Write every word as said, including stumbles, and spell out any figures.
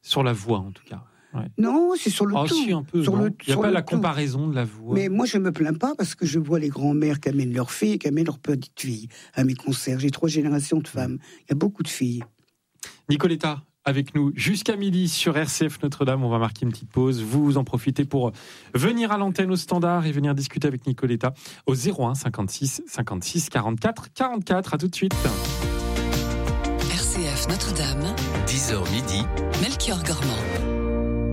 sur la voix en tout cas. Ouais. Non, c'est sur le oh, tout. Si, un peu, sur non. le, Il n'y a pas la tout. comparaison de la voix. Mais moi, je ne me plains pas parce que je vois les grands-mères qui amènent leurs filles, qui amènent leurs petites filles à mes concerts. J'ai trois générations de femmes. Il y a beaucoup de filles. Nicoletta, avec nous jusqu'à midi sur R C F Notre-Dame. On va marquer une petite pause. Vous en profitez pour venir à l'antenne au standard et venir discuter avec Nicoletta au zéro un cinquante-six cinquante-six quarante-quatre quarante-quatre. À tout de suite. R C F Notre-Dame, dix heures midi, Melchior Gormand.